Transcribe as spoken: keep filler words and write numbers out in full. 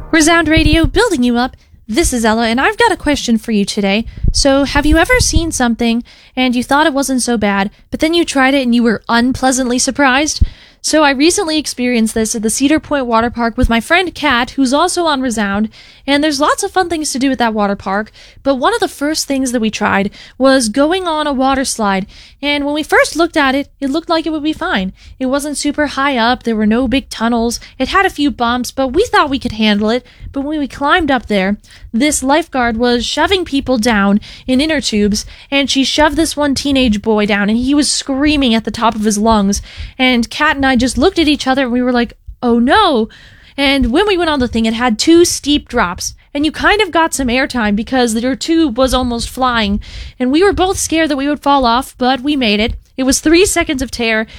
Resound Radio, building you up. This is Ella, and I've got a question for you today. So, have you ever seen something, and you thought it wasn't so bad, but then you tried it and you were unpleasantly surprised? So, I recently experienced this at the Cedar Point Water Park with my friend Kat, who's also on Resound, and there's lots of fun things to do at that water park, but one of the first things that we tried was going on a water slide, and when we first looked at it, it looked like it would be fine. It wasn't super high up, there were no big tunnels, it had a few bumps, but we thought we could handle it, but when we climbed up there, this lifeguard was shoving people down in inner tubes, and she shoved this one teenage boy down, and he was screaming at the top of his lungs, and Kat and I just looked at each other and we were like, oh no. And when we went on the thing, it had two steep drops, and you kind of got some airtime because your tube was almost flying, and we were both scared that we would fall off, but we made it. It was three seconds of terror,